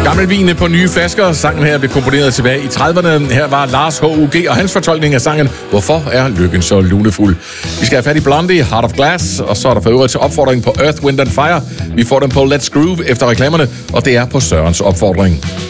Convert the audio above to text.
Gammel vin på nye flasker. Sangen her blev komponeret tilbage i 30'erne. Her var Lars H.U.G. og hans fortolkning af sangen Hvorfor er lykken så lunefuld? Vi skal have fat i Blondie, Heart of Glass, og så er der for øvrigt til opfordring på Earth, Wind and Fire. Vi får den på Let's Groove efter reklamerne, og det er på Sørens opfordring.